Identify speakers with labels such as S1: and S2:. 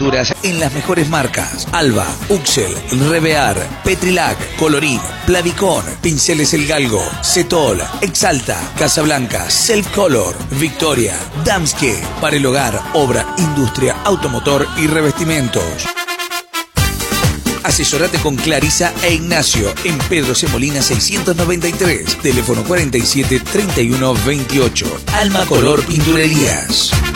S1: pinturas en las mejores marcas: Alba, Uxel, Revear, Petrilac, Colorit, Plavicon, Pinceles El Galgo, Cetol, Exalta, Casablanca, Self Color, Victoria, Damske, para el hogar, obra, industria, automotor y revestimientos. Asesorate con Clarisa e Ignacio en Pedro C. Molina 693, teléfono 47 31 28. Alma Color Pinturerías.